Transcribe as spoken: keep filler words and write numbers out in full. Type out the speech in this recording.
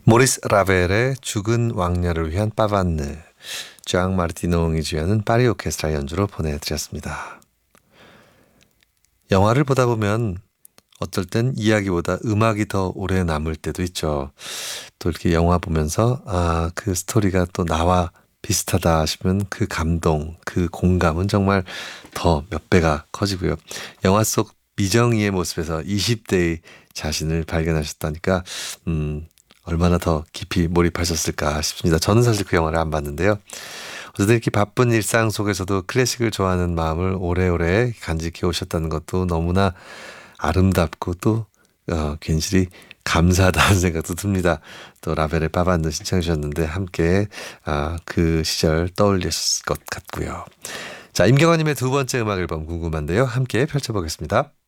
모리스 라벨의 죽은 왕녀를 위한 빠반느, 장 마르티노옹이 주연은 파리 오케스트라 연주로 보내드렸습니다. 영화를 보다 보면 어떨 땐 이야기보다 음악이 더 오래 남을 때도 있죠. 또 이렇게 영화 보면서 아, 그 스토리가 또 나와 비슷하다 싶으면 그 감동, 그 공감은 정말 더 몇 배가 커지고요. 영화 속 미정이의 모습에서 이십 대의 자신을 발견하셨다니까 음, 얼마나 더 깊이 몰입하셨을까 싶습니다. 저는 사실 그 영화를 안 봤는데요. 어쨌든 이렇게 바쁜 일상 속에서도 클래식을 좋아하는 마음을 오래오래 간직해 오셨다는 것도 너무나 아름답고 또 어, 괜시리 감사하다는 생각도 듭니다. 또 라벨의 빠반드 신청해 주셨는데 함께 아, 그 시절 떠올렸을 것 같고요. 자, 임경환님의 두 번째 음악 앨범 궁금한데요. 함께 펼쳐보겠습니다.